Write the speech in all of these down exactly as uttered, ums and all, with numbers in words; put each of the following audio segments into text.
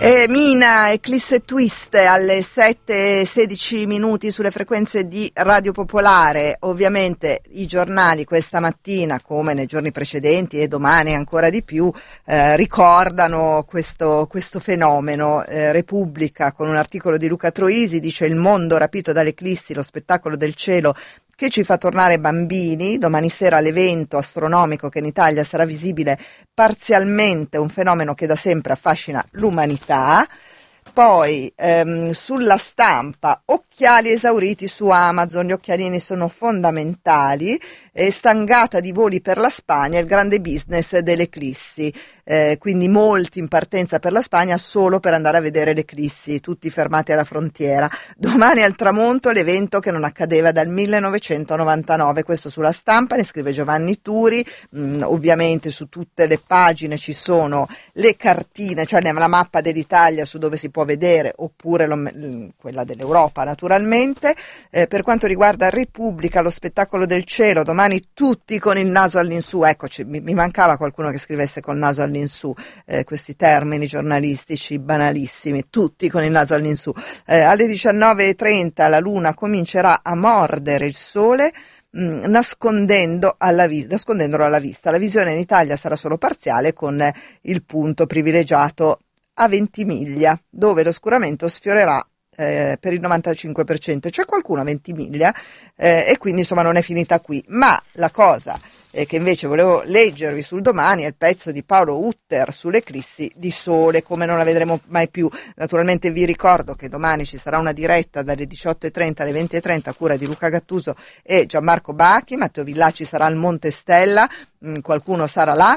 Eh, Mina, Eclisse Twist alle sette e sedici minuti sulle frequenze di Radio Popolare. Ovviamente i giornali questa mattina, come nei giorni precedenti e domani ancora di più, eh, ricordano questo, questo fenomeno. Eh, Repubblica, con un articolo di Luca Troisi, dice: il mondo rapito dalle eclissi, lo spettacolo del cielo che ci fa tornare bambini. Domani sera l'evento astronomico che in Italia sarà visibile parzialmente, un fenomeno che da sempre affascina l'umanità. Poi ehm, sulla Stampa, occhiali esauriti su Amazon, gli occhialini sono fondamentali, e stangata di voli per la Spagna, il grande business dell'eclissi, eh, quindi molti in partenza per la Spagna solo per andare a vedere l'eclissi, tutti fermati alla frontiera. Domani al tramonto l'evento che non accadeva dal millenovecentonovantanove, questo sulla Stampa, ne scrive Giovanni Turi. Mm, ovviamente su tutte le pagine ci sono le cartine, cioè la mappa dell'Italia su dove si può vedere, oppure lo, quella dell'Europa naturalmente. Eh, per quanto riguarda Repubblica, lo spettacolo del cielo, domani tutti con il naso all'insù. Eccoci, mi, mi mancava qualcuno che scrivesse col naso all'insù, eh, questi termini giornalistici banalissimi, tutti con il naso all'insù. Eh, alle diciannove e trenta la luna comincerà a mordere il sole, mh, nascondendo alla vi- nascondendolo alla vista. La visione in Italia sarà solo parziale, con il punto privilegiato a Ventimiglia, dove l'oscuramento sfiorerà eh, per il novantacinque per cento. C'è qualcuno a Ventimiglia, eh, e quindi insomma non è finita qui. Ma la cosa eh, che invece volevo leggervi sul Domani è il pezzo di Paolo Utter sull'eclissi di sole, come non la vedremo mai più. Naturalmente vi ricordo che domani ci sarà una diretta dalle diciotto e trenta alle venti e trenta a cura di Luca Gattuso e Gianmarco Bacchi. Matteo Villaci sarà al Monte Stella, mh, qualcuno sarà là.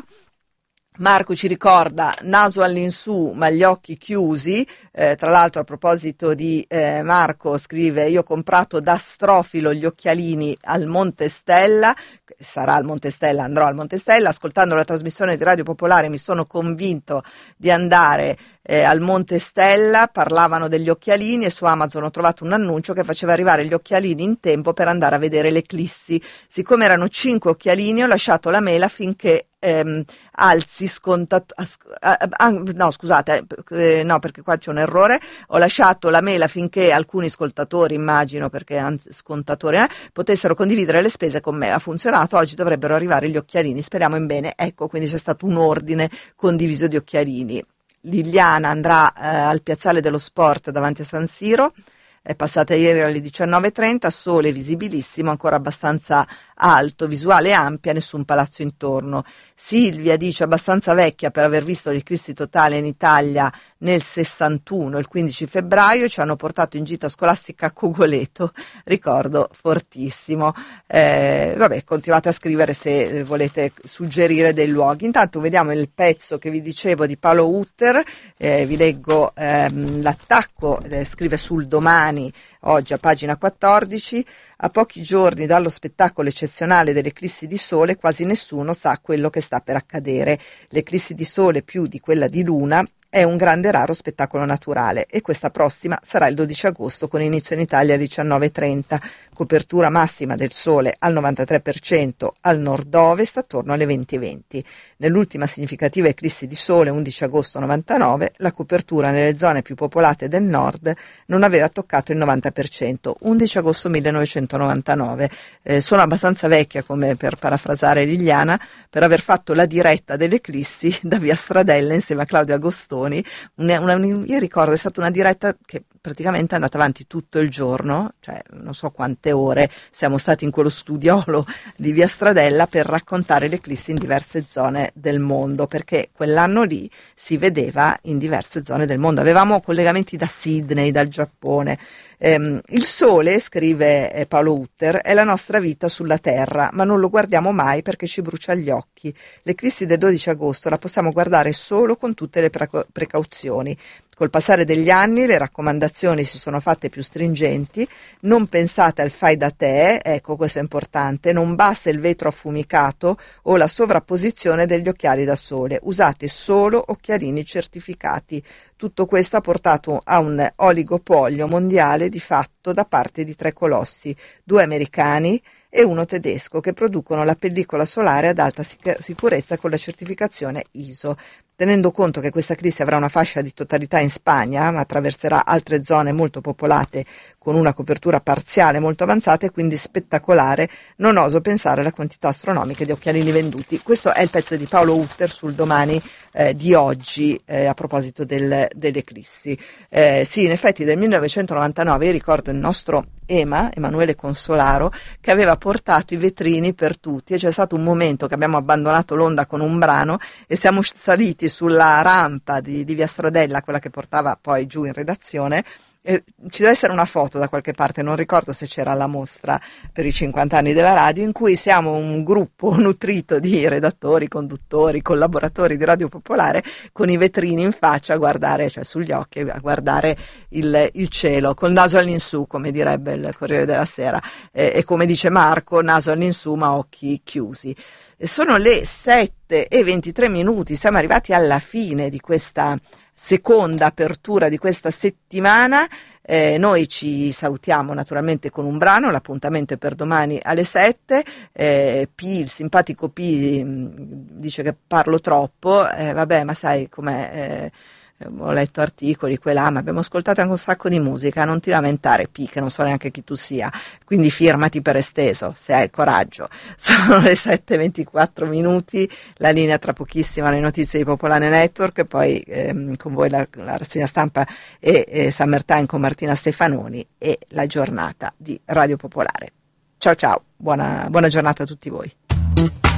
Marco ci ricorda naso all'insù ma gli occhi chiusi. Eh, tra l'altro, a proposito di eh, Marco, scrive: io ho comprato da Strofilo gli occhialini al Monte Stella, sarà al Monte Stella, andrò al Monte Stella. Ascoltando la trasmissione di Radio Popolare mi sono convinto di andare eh, al Monte Stella. Parlavano degli occhialini e su Amazon ho trovato un annuncio che faceva arrivare gli occhialini in tempo per andare a vedere l'eclissi. Siccome erano cinque occhialini, ho lasciato la mela finché ehm, alzi scontato, ah, ah, no scusate eh, no perché qua c'è un errore, ho lasciato la mela finché alcuni ascoltatori, immagino perché scontatori eh, potessero condividere le spese con me. Ha funzionato, oggi dovrebbero arrivare gli occhialini, speriamo in bene. Ecco, quindi c'è stato un ordine condiviso di occhialini. Liliana andrà eh, al piazzale dello sport davanti a San Siro. È passata ieri alle diciannove e trenta, sole visibilissimo, ancora abbastanza alto, visuale ampia, nessun palazzo intorno. Silvia dice: abbastanza vecchia per aver visto l'eclissi totale in Italia nel sessantuno, il quindici febbraio, ci hanno portato in gita scolastica a Cogoleto, ricordo fortissimo. Eh, vabbè, continuate a scrivere se volete suggerire dei luoghi. Intanto vediamo il pezzo che vi dicevo di Paolo Utter, eh, vi leggo ehm, l'attacco, eh, scrive sul Domani oggi a pagina quattordici. A pochi giorni dallo spettacolo eccezionale dell'eclissi di sole, quasi nessuno sa quello che sta per accadere. L'eclissi di sole, più di quella di luna, è un grande raro spettacolo naturale, e questa prossima sarà il dodici agosto con inizio in Italia alle diciannove e trenta. Copertura massima del sole al novantatré per cento al nord-ovest attorno alle venti e venti. Nell'ultima significativa eclissi di sole, undici agosto novantanove, la copertura nelle zone più popolate del nord non aveva toccato il novanta per cento, undici agosto millenovecentonovantanove. Eh, sono abbastanza vecchia, come per parafrasare Liliana, per aver fatto la diretta dell'eclissi da via Stradella insieme a Claudio Agostoni. Una, una, io ricordo, è stata una diretta che praticamente è andata avanti tutto il giorno, cioè non so quante ore siamo stati in quello studiolo di via Stradella per raccontare l'eclissi in diverse zone del mondo, perché quell'anno lì si vedeva in diverse zone del mondo. Avevamo collegamenti da Sydney, dal Giappone. Ehm, il sole, scrive eh, Paolo Utter, è la nostra vita sulla Terra, ma non lo guardiamo mai perché ci brucia gli occhi. L'eclissi del dodici agosto la possiamo guardare solo con tutte le preca- precauzioni. Col passare degli anni le raccomandazioni si sono fatte più stringenti. Non pensate al fai da te, ecco, questo è importante, non basta il vetro affumicato o la sovrapposizione degli occhiali da sole, usate solo occhialini certificati. Tutto questo ha portato a un oligopolio mondiale di fatto da parte di tre colossi, due americani e uno tedesco, che producono la pellicola solare ad alta sic- sicurezza con la certificazione I S O. tenendo conto che questa crisi avrà una fascia di totalità in Spagna, ma attraverserà altre zone molto popolate con una copertura parziale molto avanzata e quindi spettacolare, non oso pensare alla quantità astronomica di occhialini venduti. Questo è il pezzo di Paolo Utter sul Domani eh, di oggi eh, a proposito del, dell'eclissi. Eh, sì, in effetti del millenovecentonovantanove, io ricordo il nostro Ema, Emanuele Consolaro, che aveva portato i vetrini per tutti, e c'è stato un momento che abbiamo abbandonato l'Onda con un brano e siamo saliti sulla rampa di, di Via Stradella, quella che portava poi giù in redazione. Eh, ci deve essere una foto da qualche parte, non ricordo se c'era la mostra per i cinquanta anni della radio, in cui siamo un gruppo nutrito di redattori, conduttori, collaboratori di Radio Popolare con i vetrini in faccia a guardare, cioè sugli occhi, a guardare il, il cielo, col naso all'insù, come direbbe il Corriere della Sera, eh, e come dice Marco, naso all'insù ma occhi chiusi. E sono le sette e ventitré minuti, siamo arrivati alla fine di questa seconda apertura di questa settimana. Eh, noi ci salutiamo naturalmente con un brano, l'appuntamento è per domani alle sette. eh, P, il simpatico P mh, dice che parlo troppo, eh, vabbè, ma sai com'è, eh, ho letto articoli qua e là, ma abbiamo ascoltato anche un sacco di musica, non ti lamentare P, che non so neanche chi tu sia, quindi firmati per esteso se hai il coraggio. Sono le sette e ventiquattro minuti, la linea tra pochissimo alle notizie di Popolare Network e poi ehm, con voi la, la rassegna stampa e, e Summertime con Martina Stefanoni e la giornata di Radio Popolare. Ciao ciao, buona, buona giornata a tutti voi.